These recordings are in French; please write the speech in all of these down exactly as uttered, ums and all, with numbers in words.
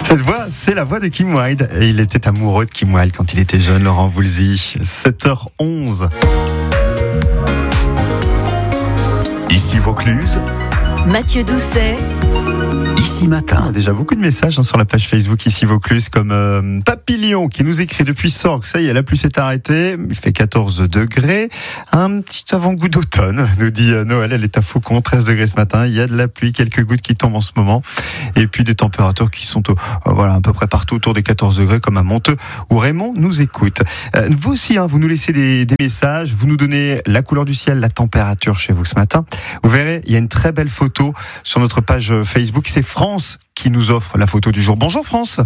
Cette voix, c'est la voix de Kim Wilde. Et il était amoureux de Kim Wilde quand il était jeune, Laurent Voulzy. sept heures onze. Ici Vaucluse. Mathieu Doucet. Ici Matin. Il y a déjà beaucoup de messages hein, sur la page Facebook Ici Vaucluse, comme euh, Papillon qui nous écrit depuis Sorgues. Ça y est, la pluie s'est arrêtée. Il fait quatorze degrés. Un petit avant-goût d'automne, nous dit euh, Noël. Elle est à Faucon, treize degrés ce matin. Il y a de la pluie, quelques gouttes qui tombent en ce moment. Et puis des températures qui sont au, euh, voilà, à peu près partout autour des quatorze degrés, comme à Monteux, où Raymond nous écoute. Euh, vous aussi, hein, vous nous laissez des, des messages. Vous nous donnez la couleur du ciel, la température chez vous ce matin. Vous verrez, il y a une très belle photo sur notre page Facebook. C'est France qui nous offre la photo du jour. Bonjour France.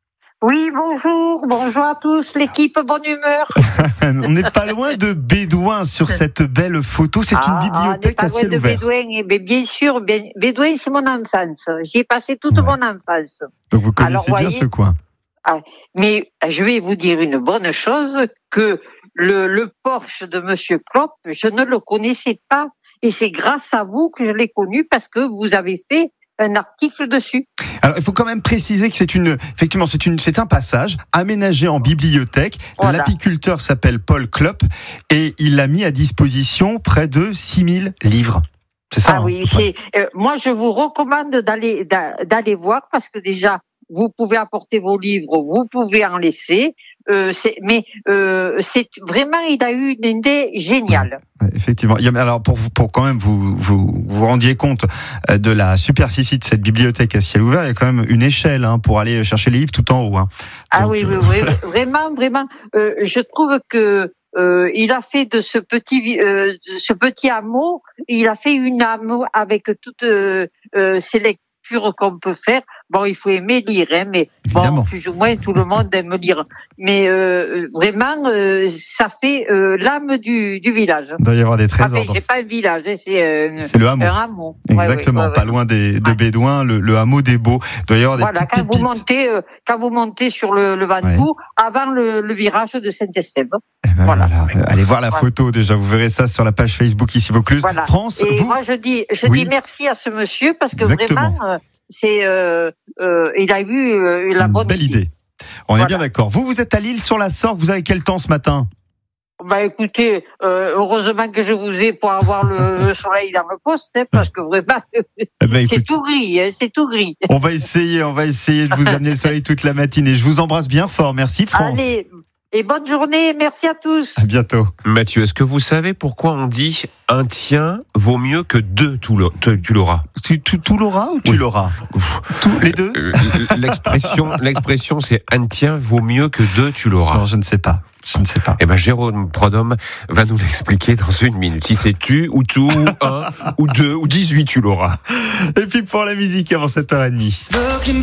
Oui, bonjour, bonjour à tous, l'équipe bonne humeur. On n'est pas loin de Bédouin sur cette belle photo. C'est ah, une bibliothèque à ciel de ouvert. Bédouin, et bien, bien sûr, bien, Bédouin c'est mon enfance. J'y ai passé toute ouais. mon enfance. Donc vous connaissez Alors, bien voyez, ce coin. Ah, mais je vais vous dire une bonne chose, que le, le Porsche de Monsieur Klopp, je ne le connaissais pas. Et c'est grâce à vous que je l'ai connu parce que vous avez fait un article dessus. Alors, il faut quand même préciser que c'est une, effectivement, c'est une, c'est un passage aménagé en bibliothèque. Voilà. L'apiculteur s'appelle Paul Klopp et il a mis à disposition près de six mille livres. C'est ça? Ah hein, oui, c'est, euh, moi je vous recommande d'aller, d'aller voir parce que déjà, vous pouvez apporter vos livres, vous pouvez en laisser, euh, c'est, mais euh, c'est vraiment, il a eu une idée géniale. Ouais, effectivement. Alors pour vous, pour quand même vous vous vous rendiez compte de la superficie de cette bibliothèque à ciel ouvert, il y a quand même une échelle hein, pour aller chercher les livres tout en haut. Hein. Ah Donc, oui, euh... oui, oui, vraiment, vraiment. Euh, je trouve que euh, il a fait de ce petit euh, de ce petit hameau, il a fait une âme avec toutes euh, euh, ses lectures qu'on peut faire. Bon, il faut aimer lire, hein, mais évidemment. Bon, plus ou moins tout le monde aime lire. Mais euh, vraiment, euh, ça fait euh, l'âme du, du village. Il doit y avoir des trésors. Ah, mais c'est pas un village, c'est, euh, c'est le hameau. Un hameau. Exactement, ouais, ouais, pas ouais. loin des, de Bédouin, le, le hameau des Beaux. Il doit y avoir des voilà, quand vous montez, euh, quand vous montez sur le, le Ventoux, ouais. avant le, le virage de Saint-Estève. Eh ben voilà. Voilà. Allez voir la voilà. photo déjà, vous verrez ça sur la page Facebook Ici Vaucluse. Voilà. France, et vous... moi je dis, je oui. dis merci à ce monsieur parce que Exactement. vraiment, euh, c'est, euh, euh, il a eu euh, la Une bonne belle idée. idée. On voilà. est bien d'accord. Vous, vous êtes à Lille sur la Sorgue. Vous avez quel temps ce matin? Bah écoutez, euh, heureusement que je vous ai pour avoir le, le soleil dans le poste, hein, parce que vraiment, eh ben, c'est écoute, tout gris, hein, c'est tout gris. On va essayer, on va essayer de vous amener le soleil toute la matinée. Je vous embrasse bien fort. Merci France. Allez. Et bonne journée, merci à tous. À bientôt. Mathieu, est-ce que vous savez pourquoi on dit un tien vaut mieux que deux tu l'auras? Tu, tu, tu l'auras ou tu oui. l'auras? Tous les deux? L'expression, l'expression, c'est un tien vaut mieux que deux tu l'auras. Non, je ne sais pas. Je ne sais pas. Eh ben, Jérôme Prodhomme va nous l'expliquer dans une minute. Si c'est tu, ou tout, ou un, ou deux, ou dix-huit, tu l'auras. Et puis pour la musique avant sept heures trente.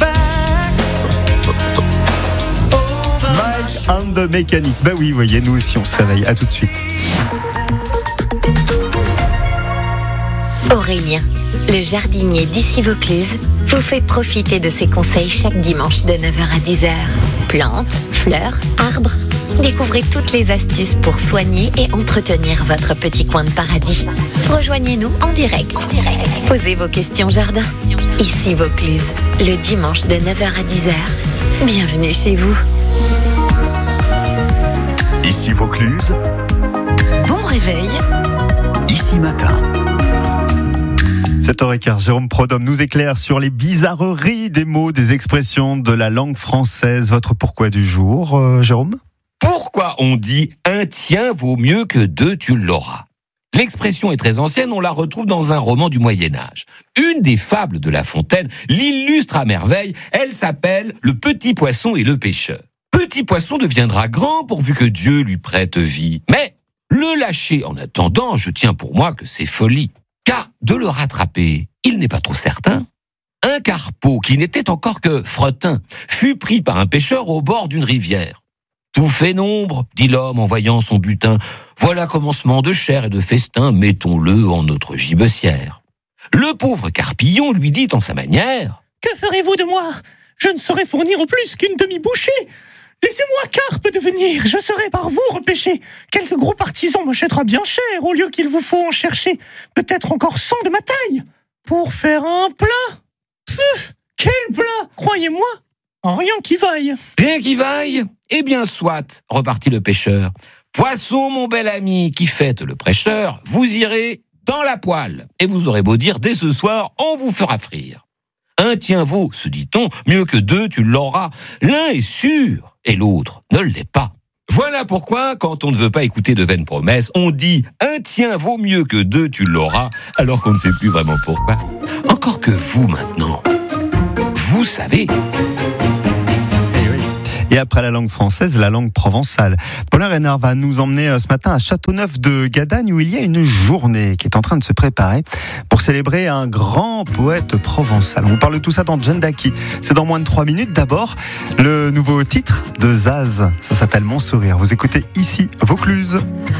Mike and the Mechanics. Bah oui, vous voyez, nous aussi on se réveille. À tout de suite. Aurélien, le jardinier d'Ici Vaucluse, vous fait profiter de ses conseils chaque dimanche de neuf heures à dix heures. Plantes, fleurs, arbres. Découvrez toutes les astuces pour soigner et entretenir votre petit coin de paradis. Rejoignez-nous en direct. En direct. Posez vos questions jardin. Ici Vaucluse, le dimanche de neuf heures à dix heures. Bienvenue chez vous. Ici Vaucluse. Bon réveil. Ici Matin. sept heures quinze, Jérôme Prodhomme nous éclaire sur les bizarreries des mots, des expressions de la langue française. Votre pourquoi du jour, euh, Jérôme? Pourquoi on dit « un tien vaut mieux que deux tu l'auras » ? L'expression est très ancienne, on la retrouve dans un roman du Moyen-Âge. Une des fables de La Fontaine l'illustre à merveille, elle s'appelle « Le petit poisson et le pêcheur ». Petit poisson deviendra grand pourvu que Dieu lui prête vie. Mais le lâcher en attendant, je tiens pour moi que c'est folie. Car de le rattraper, il n'est pas trop certain. Un carpeau, qui n'était encore que fretin, fut pris par un pêcheur au bord d'une rivière. Tout fait nombre, dit l'homme en voyant son butin. Voilà commencement de chair et de festin, mettons-le en notre gibecière. Le pauvre carpillon lui dit en sa manière: Que ferez-vous de moi? Je ne saurais fournir plus qu'une demi-bouchée. Laissez-moi carpe devenir, je serai par vous repêché. Quelque gros partisan m'achètera bien cher, au lieu qu'il vous faut en chercher peut-être encore cent de ma taille. Pour faire un plat? Pfff, quel plat, croyez-moi. Rien qui vaille. Rien qui vaille. Eh bien, soit, repartit le pêcheur. Poisson, mon bel ami, qui fête le prêcheur, vous irez dans la poêle. Et vous aurez beau dire, dès ce soir, on vous fera frire. Un tient vaut, se dit-on, mieux que deux, tu l'auras. L'un est sûr, et l'autre ne l'est pas. Voilà pourquoi, quand on ne veut pas écouter de vaines promesses, on dit « un tien vaut mieux que deux, tu l'auras », alors qu'on ne sait plus vraiment pourquoi. Encore que vous, maintenant, vous savez. Et après la langue française, la langue provençale. Paulin Reynard va nous emmener ce matin à Châteauneuf de Gadagne où il y a une journée qui est en train de se préparer pour célébrer un grand poète provençal. On vous parle de tout ça dans Jeanne d'Acqui. C'est dans moins de trois minutes. D'abord, le nouveau titre de Zaz. Ça s'appelle Mon Sourire. Vous écoutez ici Vaucluse.